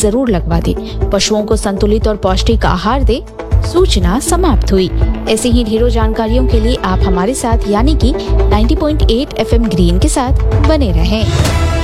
जरूर लगवा दे। पशुओं को संतुलित और पौष्टिक आहार दे। सूचना समाप्त हुई। ऐसे ही ढेरों जानकारियों के लिए आप हमारे साथ यानी कि 90.8 FM ग्रीन के साथ बने रहें।